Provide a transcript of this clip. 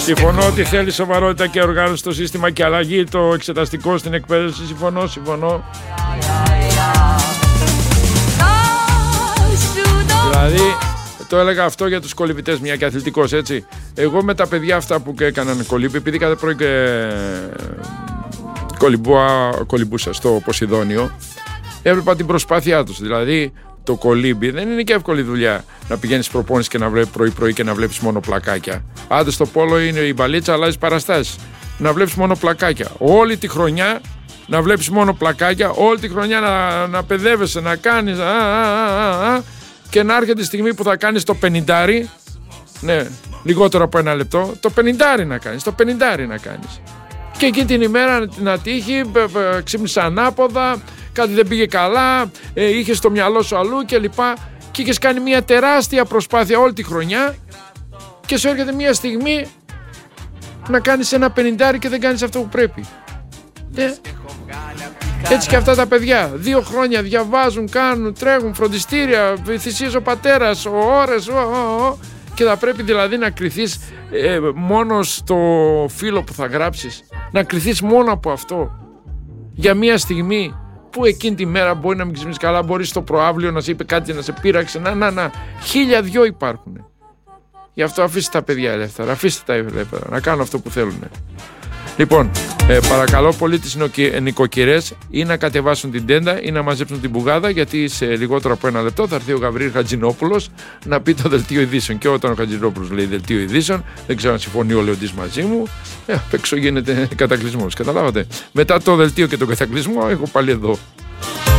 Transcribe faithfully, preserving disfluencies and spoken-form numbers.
Συμφωνώ ότι θέλει σοβαρότητα και οργάνωση στο σύστημα και αλλαγή το εξεταστικό στην εκπαίδευση. Συμφωνώ, συμφωνώ. Δηλαδή, το έλεγα αυτό για τους κολυμπητές, μια και αθλητικός, έτσι. Εγώ με τα παιδιά αυτά που έκαναν κολύμπη, επειδή κάθε πρωί και κολυμπούσα στο Ποσειδόνιο, έβλεπα την προσπάθειά τους. Δηλαδή, το κολύμπι δεν είναι και εύκολη δουλειά να πηγαίνεις προπόνηση και να βλέπεις πρωί-πρωί και να βλέπεις μόνο πλακάκια. Άντε στο πόλο είναι η μπαλίτσα, αλλάζει παραστάσεις. Να βλέπεις μόνο πλακάκια. Όλη τη χρονιά να βλέπεις μόνο πλακάκια, όλη τη χρονιά να, να παιδεύεσαι, να κάνεις. Α, α, α, α, και να έρχεται τη στιγμή που θα κάνεις το πενηντάρι, ναι, λιγότερο από ένα λεπτό, το πενηντάρι να κάνεις, το πενηντάρι να κάνεις. Και εκεί την ημέρα να τύχει, ξύπνησε ανάποδα, κάτι δεν πήγε καλά, ε, είχες το μυαλό σου αλλού και λοιπά, και είχες κάνει μια τεράστια προσπάθεια όλη τη χρονιά και σου έρχεται μια στιγμή να κάνεις ένα πενηντάρι και δεν κάνεις αυτό που πρέπει. Ε, έτσι και αυτά τα παιδιά, δύο χρόνια διαβάζουν, κάνουν, τρέχουν, φροντιστήρια, θυσίες ο πατέρας, ο ώρες, ο, ο, ο, και θα πρέπει δηλαδή να κριθείς ε, μόνο στο φύλλο που θα γράψεις, να κριθείς μόνο από αυτό για μια στιγμή που εκείνη τη μέρα μπορεί να μην ξυπνήσεις καλά, μπορεί στο προαύλιο να σε είπε κάτι, να σε πείραξε, να, να, να, χίλια δυο υπάρχουν. Γι' αυτό αφήστε τα παιδιά ελεύθερα, αφήστε τα ελεύθερα να κάνουν αυτό που θέλουν. Λοιπόν, ε, παρακαλώ πολύ τις νοικοκυρές ή να κατεβάσουν την τέντα ή να μαζέψουν την μπουγάδα, γιατί σε λιγότερο από ένα λεπτό θα έρθει ο Γαβρίλ Χατζηνόπουλος να πει το δελτίο ειδήσεων. Και όταν ο Χατζηνόπουλος λέει δελτίο ειδήσεων, δεν ξέρω αν συμφωνεί ο Λεοντής μαζί μου, ε, απ' έξω γίνεται κατακλυσμός. Καταλάβατε. Μετά το δελτίο και τον κατακλυσμό, έχω πάλι εδώ.